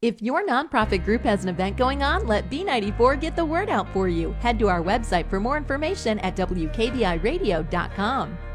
If your nonprofit group has an event going on, let B94 get the word out for you. Head to our website for more information at WKBIRadio.com.